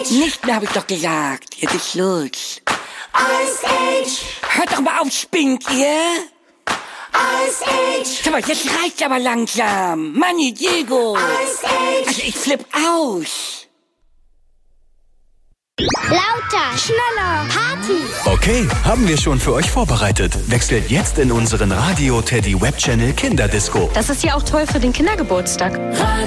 Nicht mehr, hab ich doch gesagt. Jetzt ist Schluss. Ice Age. Hört doch mal auf, spinnt ihr? Ice Age. Sag mal, jetzt reicht's aber langsam. Manni, Diego. Ice Age. Also ich flipp aus. Lauter, schneller, Party. Okay, haben wir schon für euch vorbereitet. Wechselt jetzt in unseren Radio Teddy Webchannel Kinderdisco. Das ist ja auch toll für den Kindergeburtstag.